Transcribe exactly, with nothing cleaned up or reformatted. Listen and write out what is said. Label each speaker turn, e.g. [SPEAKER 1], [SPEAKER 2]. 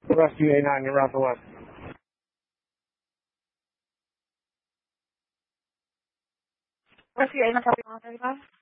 [SPEAKER 1] Rescue A nine, you're route to west.
[SPEAKER 2] Rescue A nine, copy one thirty-five.